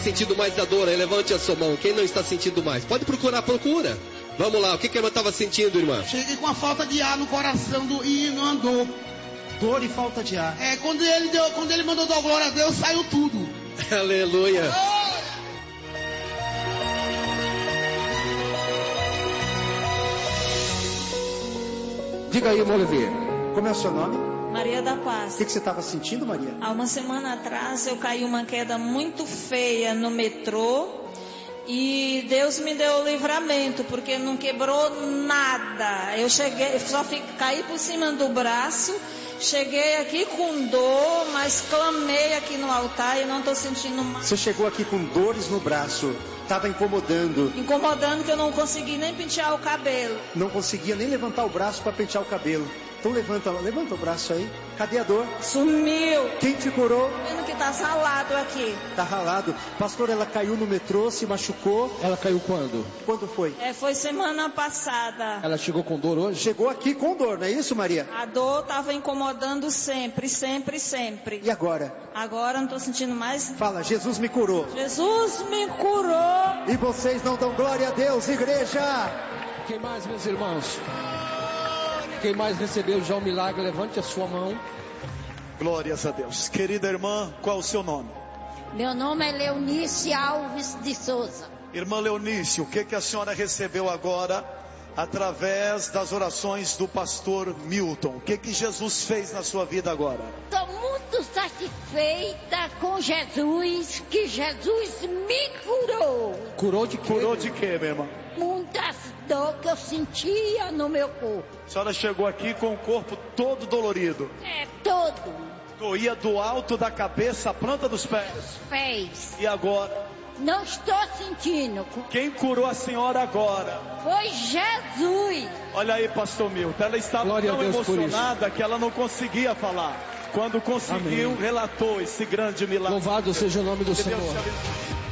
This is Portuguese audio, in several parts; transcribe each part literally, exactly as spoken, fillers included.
Sentindo mais a dor, aí levante a sua mão. Quem não está sentindo mais? Pode procurar, procura. Vamos lá, o que, que a irmã estava sentindo, irmã? Cheguei com a falta de ar no coração do, e não andou. Dor e falta de ar. É, quando ele, deu, quando ele mandou dar glória a Deus, saiu tudo. Aleluia. Diga aí, irmão Oliveira, como é o seu nome? Maria da Paz. O que, que você estava sentindo, Maria? Há uma semana atrás eu caí uma queda muito feia no metrô e Deus me deu o livramento, porque não quebrou nada. Eu cheguei, só fiquei, caí por cima do braço, cheguei aqui com dor, mas clamei aqui no altar e não estou sentindo mais. Você chegou aqui com dores no braço, estava incomodando. Incomodando que eu não consegui nem pentear o cabelo. Não conseguia nem levantar o braço para pentear o cabelo. Então levanta, levanta o braço aí. Cadê a dor? Sumiu. Quem te curou? Vendo que tá ralado aqui. Tá ralado. Pastor, ela caiu no metrô, se machucou. Ela caiu quando? Quando foi? É, foi semana passada. Ela chegou com dor hoje? Chegou aqui com dor, não é isso, Maria? A dor tava incomodando sempre, sempre, sempre. E agora? Agora não tô sentindo mais. Fala, Jesus me curou. Jesus me curou. E vocês não dão glória a Deus, igreja? Quem mais, meus irmãos? Quem mais recebeu já o milagre, levante a sua mão. Glórias a Deus. Querida irmã, qual o seu nome? Meu nome é Leonice Alves de Souza. Irmã Leonice, o que, que a senhora recebeu agora através das orações do pastor Milton? O que, que Jesus fez na sua vida agora? Estou muito satisfeita com Jesus, que Jesus me curou. Curou de quê? Curou de quê, minha irmã? Muitas dores que eu sentia no meu corpo. A senhora chegou aqui com o corpo todo dolorido. É, todo. Doía do alto da cabeça à planta dos pés. Os pés. E agora? Não estou sentindo. Quem curou a senhora agora? Foi Jesus. Olha aí, pastor Milton, ela estava Glória tão emocionada que ela não conseguia falar. Quando conseguiu, Amém. Relatou esse grande milagre. Louvado seja o nome do Que Deus Senhor. te abençoe.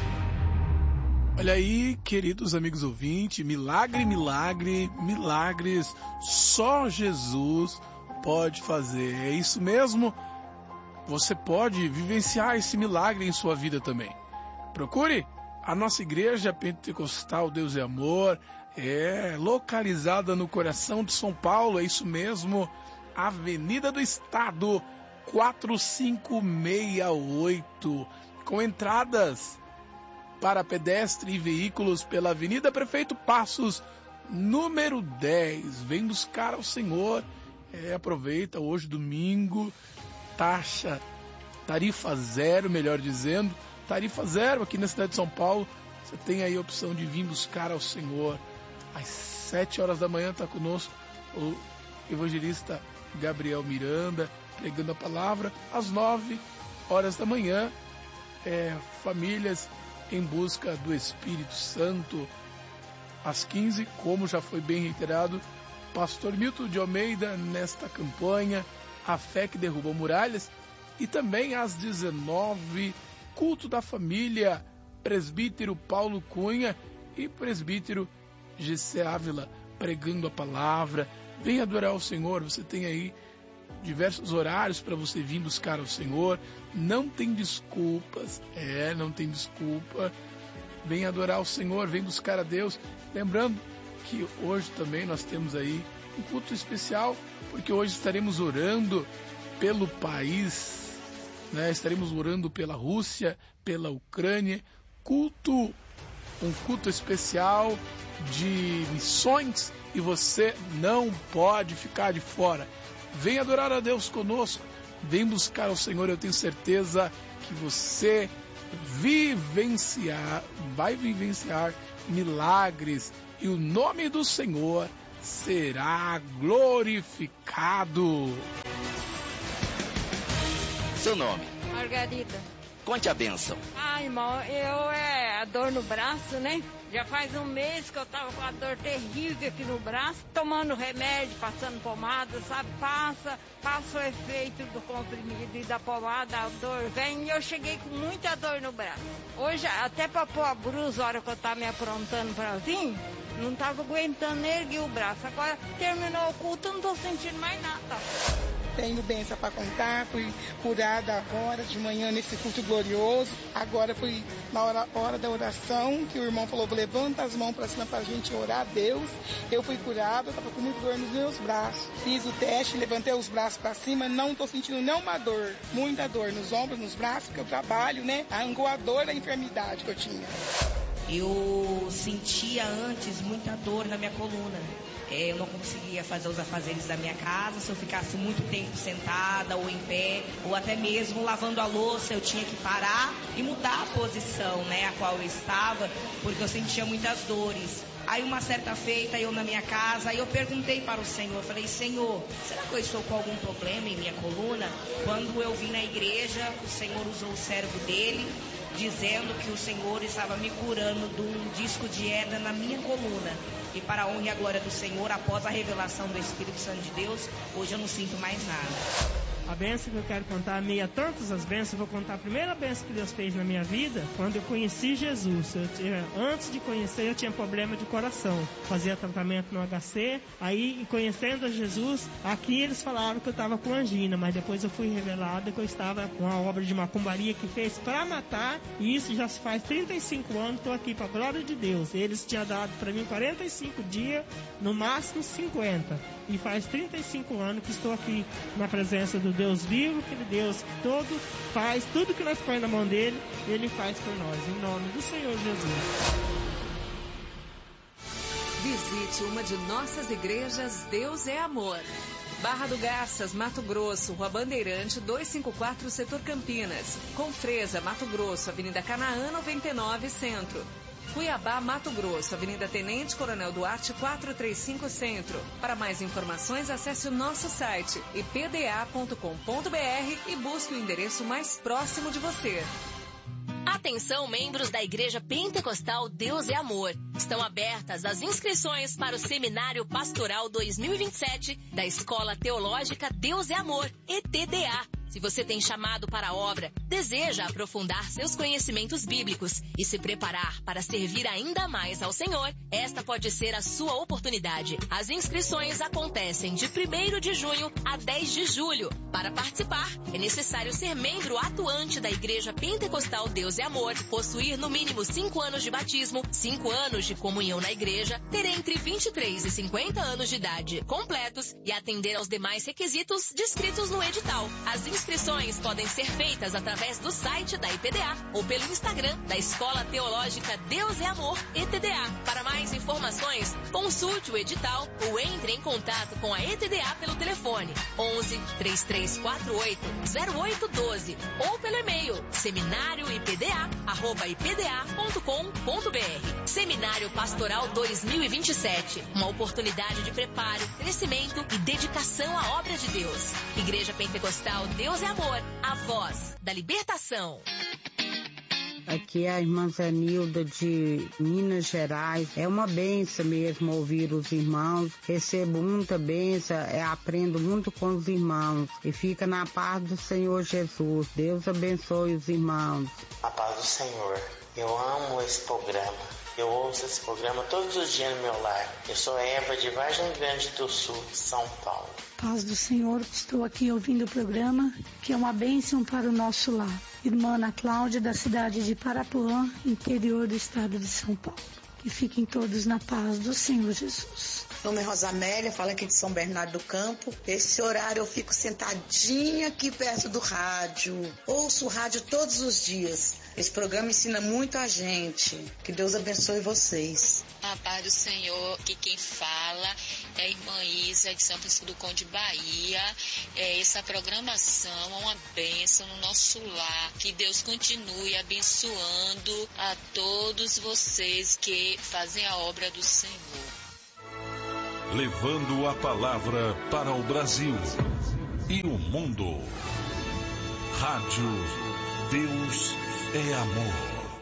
Olha aí, queridos amigos ouvintes, milagre, milagre, milagres, só Jesus pode fazer. É isso mesmo? Você pode vivenciar esse milagre em sua vida também. Procure a nossa igreja pentecostal Deus é Amor, é localizada no coração de São Paulo, é isso mesmo, Avenida do Estado, quatro cinco seis oito, com entradas para pedestre e veículos pela Avenida Prefeito Passos, número dez. Vem buscar ao Senhor. É, aproveita hoje, domingo, taxa, tarifa zero, melhor dizendo, tarifa zero aqui na cidade de São Paulo. Você tem aí a opção de vir buscar ao Senhor. Às sete horas da manhã está conosco o evangelista Gabriel Miranda, pregando a palavra. Às nove horas da manhã, é, famílias em busca do Espírito Santo. Às quinze, como já foi bem reiterado, pastor Milton de Almeida nesta campanha, A Fé que Derruba Muralhas. E também às dezenove, culto da família, presbítero Paulo Cunha e presbítero Gessé Ávila, pregando a palavra. Venha adorar o Senhor, você tem aí diversos horários para você vir buscar ao Senhor. Não tem desculpas, é, não tem desculpa. Vem adorar o Senhor, vem buscar a Deus. Lembrando que hoje também nós temos aí um culto especial, porque hoje estaremos orando pelo país, né? Estaremos orando pela Rússia, pela Ucrânia. Culto, um culto especial de missões, e você não pode ficar de fora. Vem adorar a Deus conosco, vem buscar ao Senhor. Eu tenho certeza que você vivenciar, vai vivenciar milagres, e o nome do Senhor será glorificado. Seu nome? Margarida. Conte a bênção. Ah, irmão, eu é a dor no braço, né? Já faz um mês que eu tava com a dor terrível aqui no braço, tomando remédio, passando pomada, sabe? Passa, passa o efeito do comprimido e da pomada, a dor vem, e eu cheguei com muita dor no braço. Hoje, até pra pôr a brusa, a hora que eu tava me aprontando pra vir, não tava aguentando erguer o braço. Agora, terminou o culto, eu não tô sentindo mais nada. tenho bênção para contar. Fui curada agora de manhã nesse culto glorioso. Agora fui na hora, hora da oração, que o irmão falou, levanta as mãos para cima para a gente orar a Deus. Eu fui curada, estava com muito dor nos meus braços. Fiz o teste, levantei os braços para cima, não estou sentindo nenhuma dor. Muita dor nos ombros, nos braços, que eu trabalho, né? Arrancou a dor da enfermidade que eu tinha. Eu sentia antes muita dor na minha coluna. É, eu não conseguia fazer os afazeres da minha casa se eu ficasse muito tempo sentada ou em pé, ou até mesmo lavando a louça, eu tinha que parar e mudar a posição, né, a qual eu estava, porque eu sentia muitas dores. Aí uma certa feita, eu na minha casa, aí eu perguntei para o Senhor, falei, Senhor, será que eu estou com algum problema em minha coluna? Quando eu vim na igreja, o Senhor usou o servo dele, dizendo que o Senhor estava me curando de um disco de hernia na minha coluna. E para a honra e a glória do Senhor, após a revelação do Espírito Santo de Deus, hoje eu não sinto mais nada. A bênção que eu quero contar, meia todas as bênçãos, eu vou contar a primeira bênção que Deus fez na minha vida, quando eu conheci Jesus. Eu tinha, antes de conhecer, eu tinha problema de coração. Fazia tratamento no H C, aí conhecendo a Jesus, aqui eles falaram que eu estava com angina, mas depois eu fui revelado que eu estava com uma obra de macumbaria que fez para matar, e isso já se faz trinta e cinco anos, estou aqui para a glória de Deus. Eles tinham dado para mim quarenta e cinco dias, no máximo cinquenta, e faz trinta e cinco anos que estou aqui na presença do Deus vivo, que Deus todo faz, tudo que nós põe na mão dele, ele faz por nós, em nome do Senhor Jesus. Visite uma de nossas igrejas, Deus é Amor. Barra do Garças, Mato Grosso, Rua Bandeirante, duzentos e cinquenta e quatro, Setor Campinas. Confresa, Mato Grosso, Avenida Canaã, noventa e nove, Centro. Cuiabá, Mato Grosso, Avenida Tenente Coronel Duarte, quatrocentos e trinta e cinco, Centro. Para mais informações, acesse o nosso site i p d a ponto com ponto b r e busque o endereço mais próximo de você. Atenção, membros da Igreja Pentecostal Deus é Amor. Estão abertas as inscrições para o Seminário Pastoral dois mil e vinte e sete da Escola Teológica Deus é Amor, E T D A. Se você tem chamado para a obra, deseja aprofundar seus conhecimentos bíblicos e se preparar para servir ainda mais ao Senhor, esta pode ser a sua oportunidade. As inscrições acontecem de primeiro de junho a dez de julho. Para participar, é necessário ser membro atuante da Igreja Pentecostal Deus é Amor, possuir no mínimo cinco anos de batismo, cinco anos de comunhão na igreja, ter entre vinte e três e cinquenta anos de idade completos e atender aos demais requisitos descritos no edital. As inscrições podem ser feitas através do site da I P D A ou pelo Instagram da Escola Teológica Deus é Amor, E T D A. Para mais informações, consulte o edital ou entre em contato com a E T D A pelo telefone onze, três três quatro oito, zero oito um dois ou pelo e-mail seminário i p d a arroba i p d a ponto com ponto b r. Seminário Pastoral dois mil e vinte e sete, uma oportunidade de preparo, crescimento e dedicação à obra de Deus. Igreja Pentecostal Deus é Amor, a voz da libertação. Aqui é a irmã Zenilda de Minas Gerais. É uma benção mesmo ouvir os irmãos. Recebo muita benção, é, aprendo muito com os irmãos. E fica na paz do Senhor Jesus. Deus abençoe os irmãos. A paz do Senhor. Eu amo esse programa. Eu ouço esse programa todos os dias no meu lar. Eu sou Eva de Vargem Grande do Sul, São Paulo. Paz do Senhor, estou aqui ouvindo o programa, que é uma bênção para o nosso lar. Irmã Ana Cláudia, da cidade de Parapuã, interior do estado de São Paulo. Que fiquem todos na paz do Senhor Jesus. Meu nome é Rosamélia, falo aqui de São Bernardo do Campo. Esse horário eu fico sentadinha aqui perto do rádio. Ouço o rádio todos os dias. Esse programa ensina muito a gente. Que Deus abençoe vocês. A paz do Senhor, que quem fala é a irmã Isa de São Francisco do Conde, Bahia. É, essa programação é uma bênção no nosso lar. Que Deus continue abençoando a todos vocês que fazem a obra do Senhor. Levando a palavra para o Brasil e o mundo. Rádio Deus é Amor.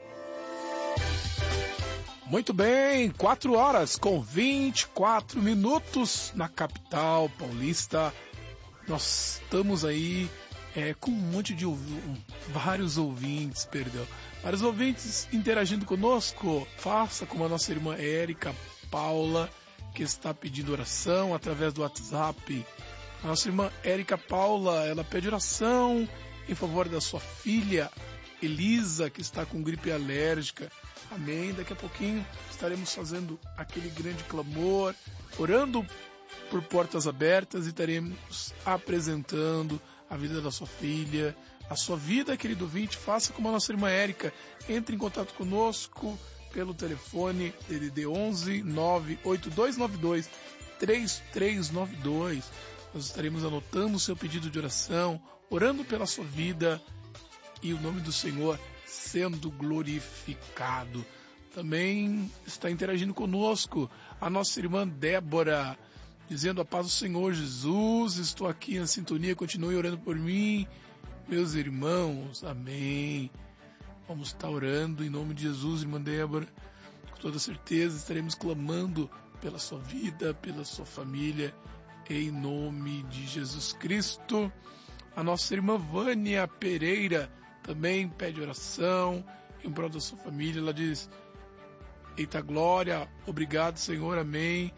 Muito bem, quatro horas com vinte e quatro minutos na capital paulista. Nós estamos aí é, com um monte de ouv- vários ouvintes, perdão, vários ouvintes interagindo conosco. Faça como a nossa irmã Érica Paula, que está pedindo oração através do WhatsApp A nossa irmã Érica Paula, ela pede oração em favor da sua filha Elisa, que está com gripe alérgica. Amém. Daqui a pouquinho estaremos fazendo aquele grande clamor, orando por portas abertas e estaremos apresentando a vida da sua filha, a sua vida, querido ouvinte. Faça como a nossa irmã Érica, entre em contato conosco pelo telefone D D D onze nove oito dois nove dois três três nove dois. Nós estaremos anotando o seu pedido de oração, orando pela sua vida e o nome do Senhor sendo glorificado. Também está interagindo conosco a nossa irmã Débora, dizendo: a paz do Senhor Jesus, estou aqui na sintonia, continue orando por mim, meus irmãos. Amém. Vamos estar orando em nome de Jesus, irmã Débora. Com toda certeza estaremos clamando pela sua vida, pela sua família, em nome de Jesus Cristo. A nossa irmã Vânia Pereira também pede oração em prol da sua família. Ela diz: eita glória, obrigado Senhor, amém.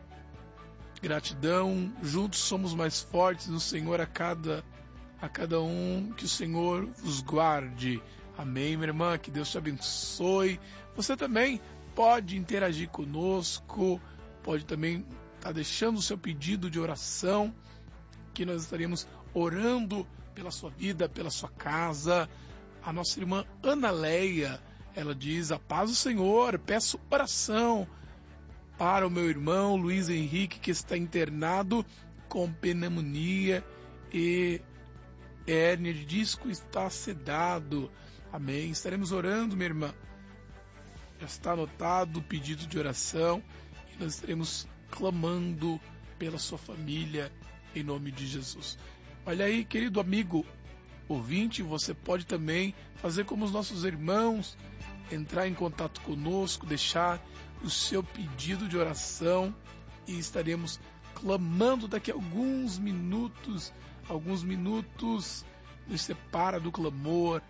Gratidão, juntos somos mais fortes no Senhor, a cada, a cada um, que o Senhor vos guarde. Amém, minha irmã, que Deus te abençoe. Você também pode interagir conosco, pode também estar deixando o seu pedido de oração, que nós estaremos orando pela sua vida, pela sua casa. A nossa irmã Ana Leia, ela diz: a paz do Senhor, peço oração para o meu irmão Luiz Henrique, que está internado com pneumonia e hérnia de disco, está sedado. Amém. Estaremos orando, minha irmã. Já está anotado o pedido de oração e nós estaremos clamando pela sua família em nome de Jesus. Olha aí, querido amigo ouvinte, você pode também fazer como os nossos irmãos, entrar em contato conosco, deixar o seu pedido de oração e estaremos clamando daqui a alguns minutos. Alguns minutos nos separa do clamor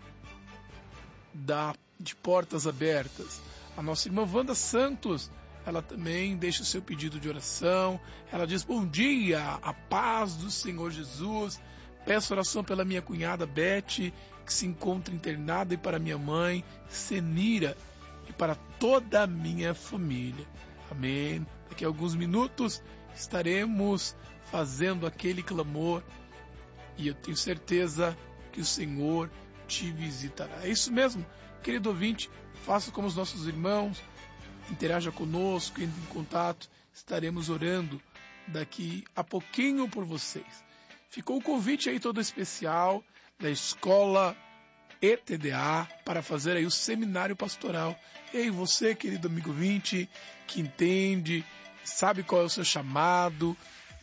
da, de portas abertas. A nossa irmã Wanda Santos, ela também deixa o seu pedido de oração. Ela diz: bom dia, a paz do Senhor Jesus. Peço oração pela minha cunhada Beth, que se encontra internada, e para minha mãe Senira, e para toda a minha família. Amém. Daqui a alguns minutos estaremos fazendo aquele clamor e eu tenho certeza que o Senhor te visitará. É isso mesmo, querido ouvinte. Faça como os nossos irmãos, interaja conosco, entre em contato. Estaremos orando daqui a pouquinho por vocês. Ficou o convite aí todo especial da escola E T D A para fazer aí o seminário pastoral. Ei, você, querido amigo ouvinte, que entende, sabe qual é o seu chamado,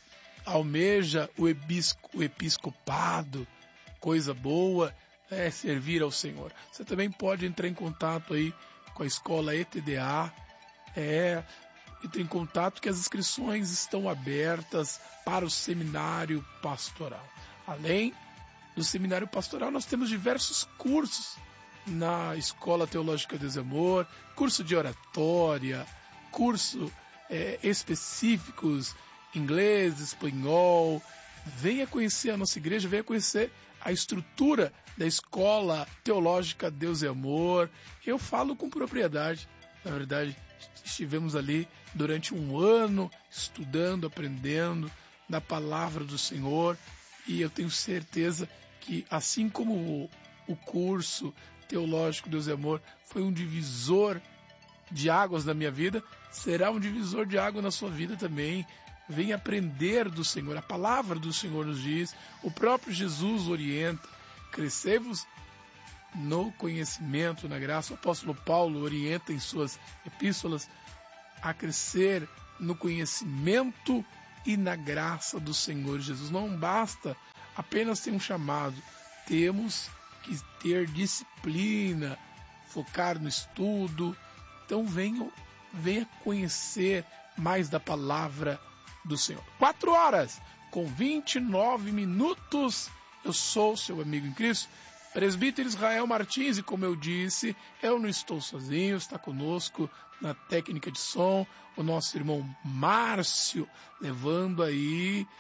almeja o, ebisco, o episcopado, coisa boa, é servir ao Senhor. Você também pode entrar em contato aí com a escola E T D A, é, entre em contato que as inscrições estão abertas para o seminário pastoral. Além do seminário pastoral, nós temos diversos cursos na Escola Teológica Deus e Amor, curso de oratória, curso é, específicos, inglês, espanhol. Venha conhecer a nossa igreja, venha conhecer a estrutura da Escola Teológica Deus e Amor. Eu falo com propriedade, na verdade, estivemos ali durante um ano estudando, aprendendo da palavra do Senhor, e eu tenho certeza que, assim como o, o curso Teológico Deus e Amor foi um divisor de águas na minha vida, será um divisor de água na sua vida também. Venha aprender do Senhor. A palavra do Senhor nos diz, o próprio Jesus orienta: crescei-vos no conhecimento, na graça. O apóstolo Paulo orienta em suas epístolas a crescer no conhecimento e na graça do Senhor Jesus. Não basta apenas ter um chamado, temos que ter disciplina, focar no estudo. Então venha, venha conhecer mais da palavra do Senhor. Quatro horas com vinte e nove minutos. Eu sou seu amigo em Cristo, presbítero Israel Martins, e como eu disse, eu não estou sozinho, está conosco na técnica de som o nosso irmão Márcio, levando aí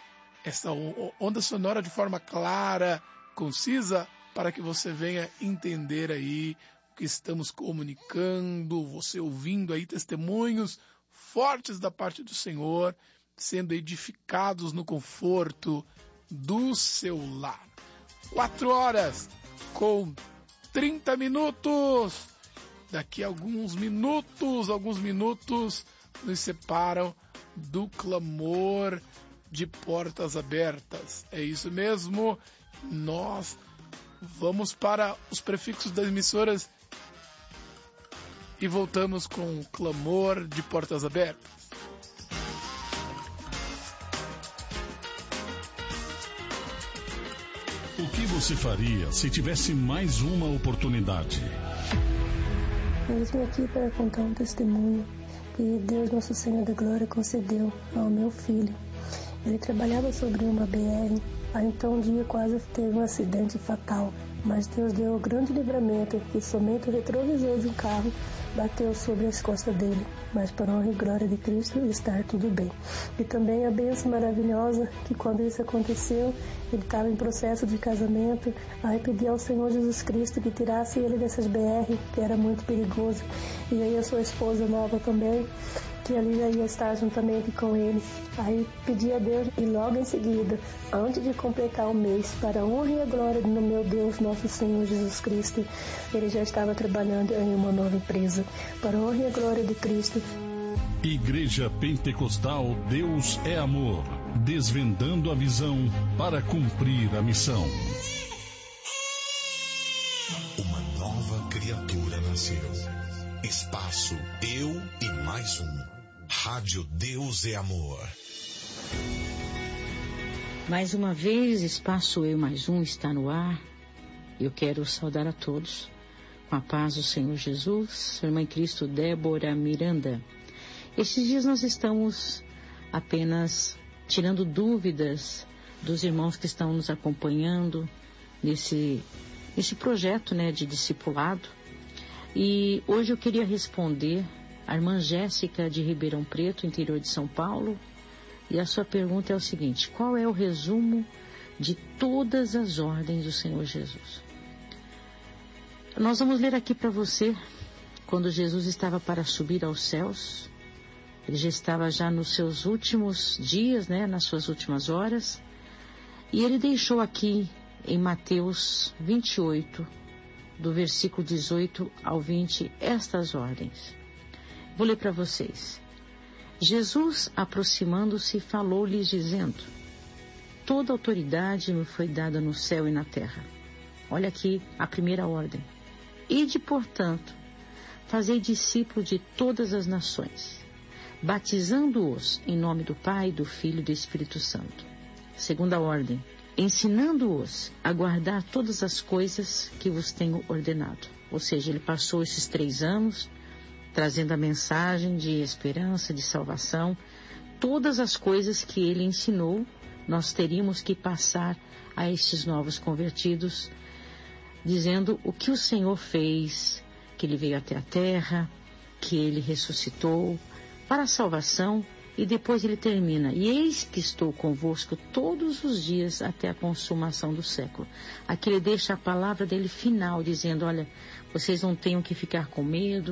essa onda sonora de forma clara, concisa, para que você venha entender aí o que estamos comunicando, você ouvindo aí testemunhos fortes da parte do Senhor, sendo edificados no conforto do seu lar. Quatro horas com trinta minutos. Daqui a alguns minutos, alguns minutos nos separam do clamor de portas abertas. É isso mesmo. Nós vamos para os prefixos das emissoras e voltamos com o clamor de portas abertas. O que você faria se tivesse mais uma oportunidade? Eu estou aqui para contar um testemunho que Deus, Nosso Senhor da Glória, concedeu ao meu filho. Ele trabalhava sobre uma B R, aí então um dia quase teve um acidente fatal, mas Deus deu um grande livramento, que somente o retrovisor de um carro bateu sobre as costas dele, mas para a honra e glória de Cristo está tudo bem. E também a bênção maravilhosa que quando isso aconteceu, ele estava em processo de casamento, aí pedi ao Senhor Jesus Cristo que tirasse ele dessas B R, que era muito perigoso, e aí a sua esposa nova também, que ali já ia estar juntamente com ele. Aí pedi a Deus e logo em seguida, antes de completar o mês, para a honra e a glória do meu Deus, nosso Senhor Jesus Cristo, ele já estava trabalhando em uma nova empresa. Para a honra e a glória de Cristo. Igreja Pentecostal Deus é Amor, desvendando a visão para cumprir a missão. Uma nova criatura nasceu. Espaço Eu e Mais Um. Rádio Deus é Amor. Mais uma vez, Espaço Eu Mais Um está no ar. Eu quero saudar a todos com a paz do Senhor Jesus, sua irmã em Cristo Débora Miranda. Esses dias nós estamos apenas tirando dúvidas dos irmãos que estão nos acompanhando nesse, nesse projeto, né, de discipulado. E hoje eu queria responder a irmã Jéssica de Ribeirão Preto, interior de São Paulo. E a sua pergunta é o seguinte: qual é o resumo de todas as ordens do Senhor Jesus? Nós vamos ler aqui para você, quando Jesus estava para subir aos céus, ele já estava já nos seus últimos dias, né, nas suas últimas horas, e ele deixou aqui em Mateus vinte e oito, do versículo dezoito ao vinte, estas ordens. Vou ler para vocês. Jesus, aproximando-se, falou-lhes dizendo: toda autoridade me foi dada no céu e na terra. Olha aqui a primeira ordem. Ide, portanto, fazei discípulo de todas as nações, batizando-os em nome do Pai, do Filho e do Espírito Santo. Segunda ordem. Ensinando-os a guardar todas as coisas que vos tenho ordenado. Ou seja, ele passou esses três anos trazendo a mensagem de esperança, de salvação. Todas as coisas que ele ensinou, nós teríamos que passar a estes novos convertidos, dizendo o que o Senhor fez, que ele veio até a terra, que ele ressuscitou para a salvação. E depois ele termina: e eis que estou convosco todos os dias até a consumação do século. Aqui ele deixa a palavra dele final, dizendo: olha, vocês não tenham que ficar com medo,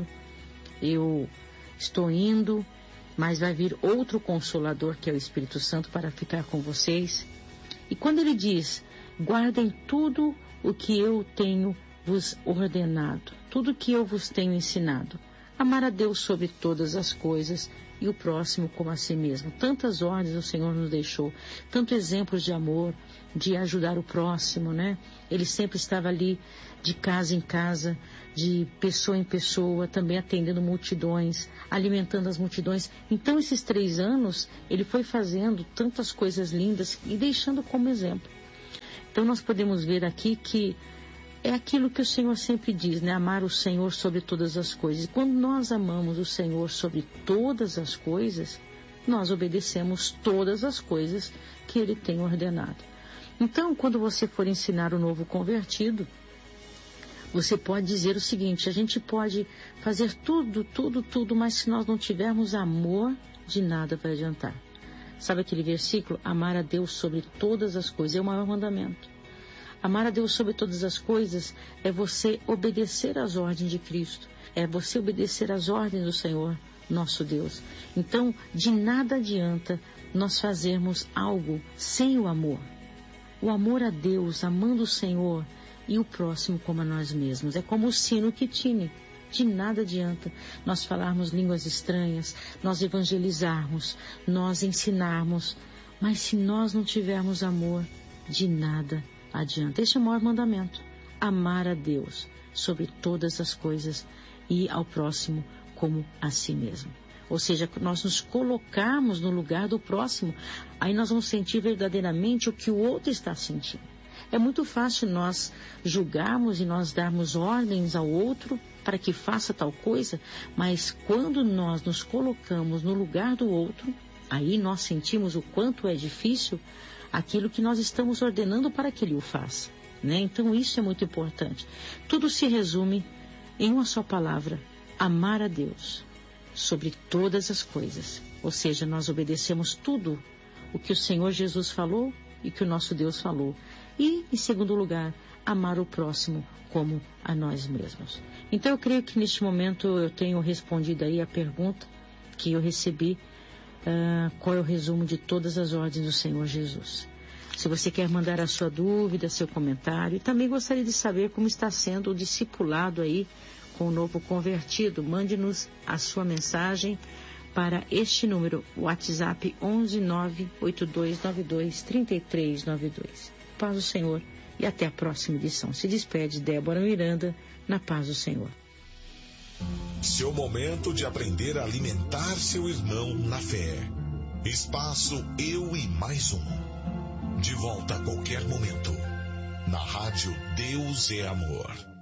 eu estou indo, mas vai vir outro Consolador, que é o Espírito Santo, para ficar com vocês. E quando ele diz: guardem tudo o que eu tenho vos ordenado, tudo que eu vos tenho ensinado, amar a Deus sobre todas as coisas e o próximo como a si mesmo. Tantas ordens o Senhor nos deixou, tantos exemplos de amor, de ajudar o próximo, né? Ele sempre estava ali de casa em casa, de pessoa em pessoa, também atendendo multidões, alimentando as multidões. Então esses três anos ele foi fazendo tantas coisas lindas e deixando como exemplo. Então nós podemos ver aqui que é aquilo que o Senhor sempre diz, né? Amar o Senhor sobre todas as coisas. E quando nós amamos o Senhor sobre todas as coisas, nós obedecemos todas as coisas que Ele tem ordenado. Então, quando você for ensinar o novo convertido, você pode dizer o seguinte: a gente pode fazer tudo, tudo, tudo, mas se nós não tivermos amor, de nada vai adiantar. Sabe aquele versículo? Amar a Deus sobre todas as coisas é o maior mandamento. Amar a Deus sobre todas as coisas é você obedecer às ordens de Cristo. É você obedecer às ordens do Senhor, nosso Deus. Então, de nada adianta nós fazermos algo sem o amor. O amor a Deus, amando o Senhor e o próximo como a nós mesmos. É como o sino que tine. De nada adianta nós falarmos línguas estranhas, nós evangelizarmos, nós ensinarmos. Mas se nós não tivermos amor, de nada adianta. Esse é o maior mandamento. Amar a Deus sobre todas as coisas e ao próximo como a si mesmo. Ou seja, nós nos colocarmos no lugar do próximo, aí nós vamos sentir verdadeiramente o que o outro está sentindo. É muito fácil nós julgarmos e nós darmos ordens ao outro para que faça tal coisa, mas quando nós nos colocamos no lugar do outro, aí nós sentimos o quanto é difícil aquilo que nós estamos ordenando para que ele o faça, né? Então isso é muito importante. Tudo se resume em uma só palavra: amar a Deus sobre todas as coisas. Ou seja, nós obedecemos tudo o que o Senhor Jesus falou e que o nosso Deus falou. E, em segundo lugar, amar o próximo como a nós mesmos. Então eu creio que neste momento eu tenho respondido aí a pergunta que eu recebi, uh, qual é o resumo de todas as ordens do Senhor Jesus. Se você quer mandar a sua dúvida, seu comentário, e também gostaria de saber como está sendo o discipulado aí com o novo convertido, mande-nos a sua mensagem para este número, WhatsApp onze nove oito dois nove dois três três nove dois. Paz do Senhor e até a próxima edição. Se despede Débora Miranda, na paz do Senhor. Seu momento de aprender a alimentar seu irmão na fé. Espaço Eu e Mais Um. De volta a qualquer momento. Na rádio Deus é Amor.